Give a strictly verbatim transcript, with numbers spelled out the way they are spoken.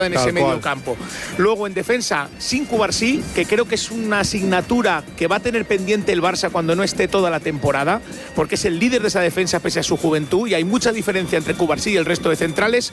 en ese medio campo. Luego en defensa, sin Cubarsí, que creo que es una asignatura que va a tener pendiente el Barça cuando no esté toda la temporada, porque es el líder de esa defensa pese a su juventud y hay mucha diferencia entre Cubarsí y el resto de centrales.